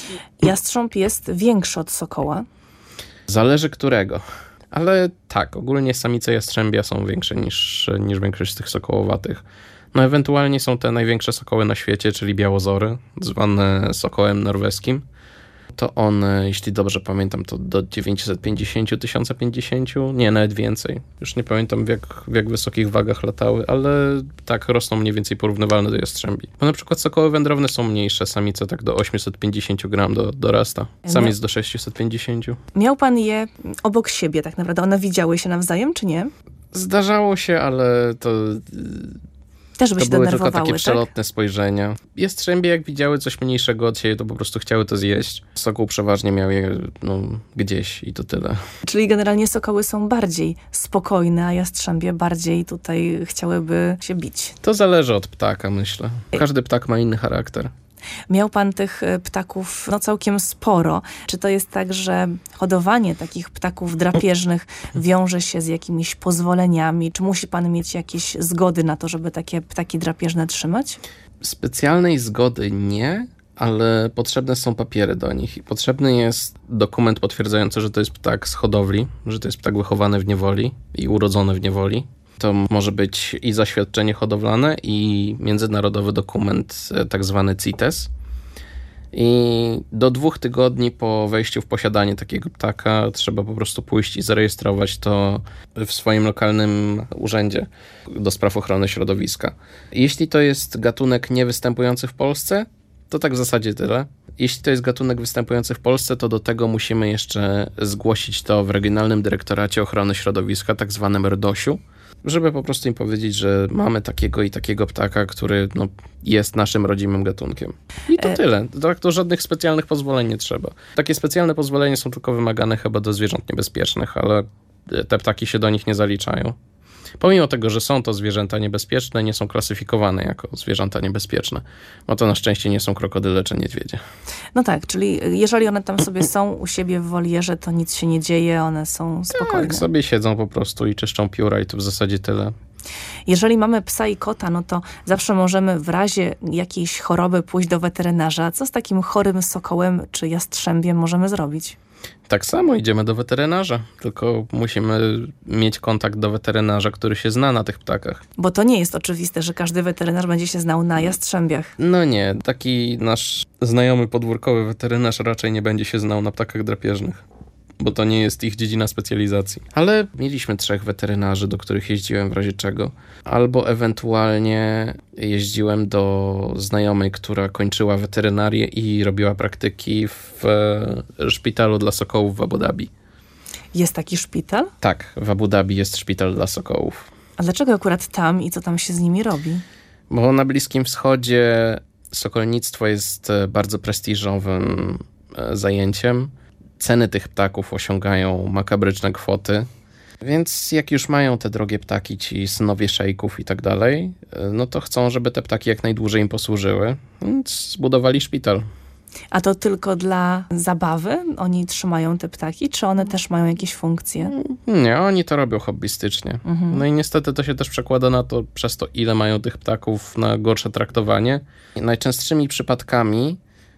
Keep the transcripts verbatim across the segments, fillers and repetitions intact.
Jastrząb jest większy od sokoła. Zależy którego. Ale tak, ogólnie samice jastrzębia są większe niż, niż większość z tych sokołowatych. No ewentualnie są te największe sokoły na świecie, czyli białozory, zwane sokołem norweskim. To one, jeśli dobrze pamiętam, to do dziewięćset pięćdziesiąt, tysiąc pięćdziesiąt, nie, nawet więcej. Już nie pamiętam w jak, w jak wysokich wagach latały, ale tak rosną mniej więcej porównywalne do jastrzębi. Bo na przykład sokoły wędrowne są mniejsze, samice tak do osiemset pięćdziesiąt gram do, dorasta, samiec do sześćset pięćdziesiąt. Miał pan je obok siebie tak naprawdę, one widziały się nawzajem, czy nie? Zdarzało się, ale to... Też by to się były denerwowały, tylko takie tak? przelotne spojrzenia. Jastrzębie, jak widziały coś mniejszego od siebie, to po prostu chciały to zjeść. Sokół przeważnie miał je no, gdzieś i to tyle. Czyli generalnie sokoły są bardziej spokojne, a jastrzębie bardziej tutaj chciałyby się bić. To zależy od ptaka, myślę. Każdy ptak ma inny charakter. Miał pan tych ptaków no, całkiem sporo. Czy to jest tak, że hodowanie takich ptaków drapieżnych wiąże się z jakimiś pozwoleniami? Czy musi pan mieć jakieś zgody na to, żeby takie ptaki drapieżne trzymać? Specjalnej zgody nie, ale potrzebne są papiery do nich. I potrzebny jest dokument potwierdzający, że to jest ptak z hodowli, że to jest ptak wychowany w niewoli i urodzony w niewoli. To może być i zaświadczenie hodowlane, i międzynarodowy dokument, tak zwany C I T E S. I do dwóch tygodni po wejściu w posiadanie takiego ptaka trzeba po prostu pójść i zarejestrować to w swoim lokalnym urzędzie do spraw ochrony środowiska. Jeśli to jest gatunek niewystępujący w Polsce, to tak w zasadzie tyle. Jeśli to jest gatunek występujący w Polsce, to do tego musimy jeszcze zgłosić to w Regionalnym Dyrektoracie Ochrony Środowiska, tak zwanym RDOŚ-u, żeby po prostu im powiedzieć, że mamy takiego i takiego ptaka, który no, jest naszym rodzimym gatunkiem. I to e... tyle. Tak, to żadnych specjalnych pozwoleń nie trzeba. Takie specjalne pozwolenia są tylko wymagane chyba do zwierząt niebezpiecznych, ale te ptaki się do nich nie zaliczają. Pomimo tego, że są to zwierzęta niebezpieczne, nie są klasyfikowane jako zwierzęta niebezpieczne. Bo to na szczęście nie są krokodyle czy niedźwiedzie. No tak, czyli jeżeli one tam sobie są u siebie w wolierze, to nic się nie dzieje, one są spokojne. Tak, sobie siedzą po prostu i czyszczą pióra i to w zasadzie tyle. Jeżeli mamy psa i kota, no to zawsze możemy w razie jakiejś choroby pójść do weterynarza. Co z takim chorym sokołem czy jastrzębiem możemy zrobić? Tak samo idziemy do weterynarza, tylko musimy mieć kontakt do weterynarza, który się zna na tych ptakach. Bo to nie jest oczywiste, że każdy weterynarz będzie się znał na jastrzębiach. No nie, taki nasz znajomy podwórkowy weterynarz raczej nie będzie się znał na ptakach drapieżnych, bo to nie jest ich dziedzina specjalizacji. Ale mieliśmy trzech weterynarzy, do których jeździłem w razie czego. Albo ewentualnie jeździłem do znajomej, która kończyła weterynarię i robiła praktyki w szpitalu dla sokołów w Abu Dhabi. Jest taki szpital? Tak, w Abu Dhabi jest szpital dla sokołów. A dlaczego akurat tam i co tam się z nimi robi? Bo na Bliskim Wschodzie sokolnictwo jest bardzo prestiżowym zajęciem. Ceny tych ptaków osiągają makabryczne kwoty, więc jak już mają te drogie ptaki, ci synowie szejków i tak dalej, no to chcą, żeby te ptaki jak najdłużej im posłużyły, więc zbudowali szpital. A to tylko dla zabawy? Oni trzymają te ptaki, czy one też mają jakieś funkcje? Nie, oni to robią hobbystycznie. Mhm. No i niestety to się też przekłada na to, przez to ile mają tych ptaków, na gorsze traktowanie. Najczęstszymi przypadkami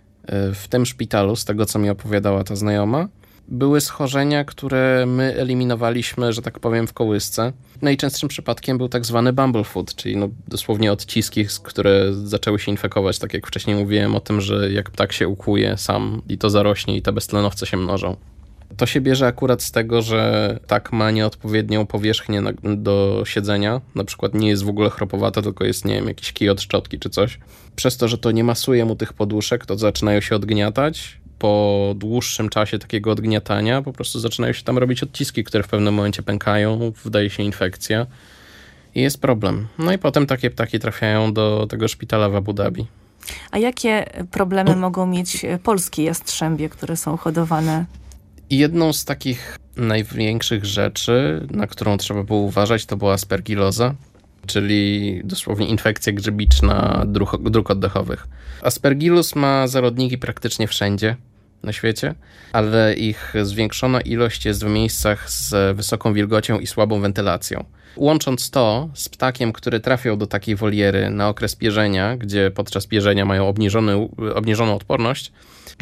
w tym szpitalu, z tego co mi opowiadała ta znajoma, były schorzenia, które my eliminowaliśmy, że tak powiem, w kołysce. Najczęstszym przypadkiem był tak zwany bumblefoot, czyli no dosłownie odciski, które zaczęły się infekować, tak jak wcześniej mówiłem o tym, że jak ptak się ukłuje sam i to zarośnie i te beztlenowce się mnożą. To się bierze akurat z tego, że ptak ma nieodpowiednią powierzchnię na, do siedzenia, na przykład nie jest w ogóle chropowata, tylko jest, nie wiem, jakiś kij od szczotki czy coś. Przez to, że to nie masuje mu tych poduszek, to zaczynają się odgniatać. Po dłuższym czasie takiego odgniatania po prostu zaczynają się tam robić odciski, które w pewnym momencie pękają, wdaje się infekcja i jest problem. No i potem takie ptaki trafiają do tego szpitala w Abu Dhabi. A jakie problemy mogą mieć polskie jastrzębie, które są hodowane? Jedną z takich największych rzeczy, na którą trzeba było uważać, to była aspergilloza, czyli dosłownie infekcja grzybiczna dróg, dróg oddechowych. Aspergillus ma zarodniki praktycznie wszędzie na świecie, ale ich zwiększona ilość jest w miejscach z wysoką wilgocią i słabą wentylacją. Łącząc to z ptakiem, który trafiał do takiej woliery na okres pierzenia, gdzie podczas pierzenia mają obniżony, obniżoną odporność,